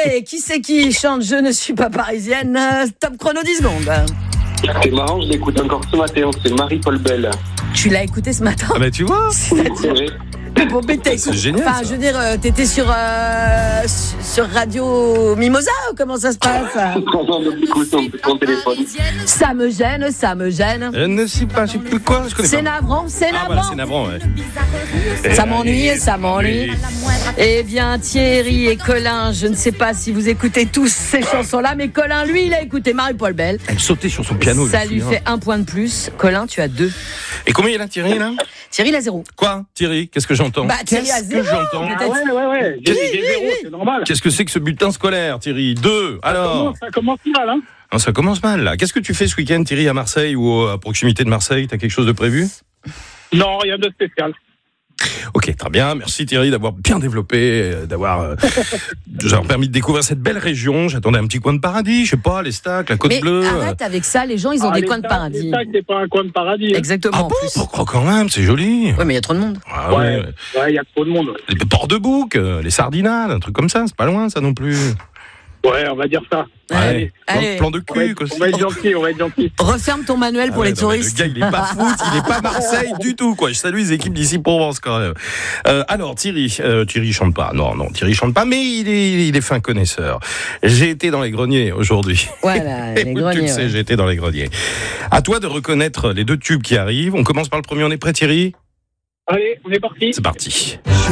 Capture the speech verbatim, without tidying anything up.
Allez, qui c'est qui chante Je ne suis pas parisienne? Top chrono dix secondes. C'est marrant, je l'écoute encore ce matin, c'est Marie-Paul Bell. Tu l'as écouté ce matin? Ah bah tu vois. C'est vrai. Bon, mais t'as C'est écouté- génial, Enfin, ça. je veux dire, euh, t'étais sur, euh, sur Radio Mimosa ou comment ça se passe? On écoute ton téléphone. Ça me gêne, ça me gêne. Je ne sais pas, je sais plus quoi, je connais C'est pas. navrant, c'est Ah voilà, navrant. c'est navrant, ouais. Ça m'ennuie, ça m'ennuie. Eh bien, Thierry et Colin, je ne sais pas si vous écoutez tous ces chansons-là, mais Colin, lui, il a écouté Marie-Paul Bell. Elle sautait sur son piano. Ça le lui fou, fait un point de plus. Colin, tu as deux. Et combien il a Thierry là? Thierry, il a zéro. Quoi, Thierry? Qu'est-ce que j'entends? Bah, Thierry a Qu'est-ce zéro. que j'entends? Mais Ah ouais, ouais, ouais. J'ai, j'ai zéro, c'est normal. Qu'est-ce que c'est que ce bulletin scolaire, Thierry? Deux. Alors, Ça commence mal, hein. ah, ça commence mal là. Qu'est-ce que tu fais ce week-end, Thierry, à Marseille ou à proximité de Marseille? T'as quelque chose de prévu? Non, rien de spécial. Ok, très bien. Merci Thierry d'avoir bien développé, euh, d'avoir euh, nous avoir permis de découvrir cette belle région. J'attendais un petit coin de paradis, je sais pas, les Stacks, la Côte Mais Bleue. arrête avec ça, les gens, ils ont Ah, des les coins de Stacks- paradis. Les Stacks, c'est pas un coin de paradis. hein. Exactement, Ah en bon? plus. Pourquoi quand même? C'est joli. Oui, mais il y a trop de monde. Ah Ouais, ouais. ouais, il y a trop de monde. Les ports de bouc, euh, les sardinales, un truc comme ça, c'est pas loin ça non plus. Ouais, on va dire ça. Allez, Plan- allez. Plan de On va, cul, être, quoi. on va être gentil, on va être gentil. Referme ton manuel Ah pour ouais, les non, mais touristes. Le gars, il est pas foot, il est pas Marseille du tout, quoi. Je salue les équipes d'ici Provence, quand même. Euh, alors, Thierry, euh, Thierry chante pas. Non, non, Thierry chante pas, mais il est, il est fin connaisseur. J'ai été dans les greniers aujourd'hui. Voilà, Et les tu greniers. le sais, ouais. j'ai été dans les greniers. À toi de reconnaître les deux tubes qui arrivent. On commence par le premier, on est prêt, Thierry? Allez, on est parti. C'est parti.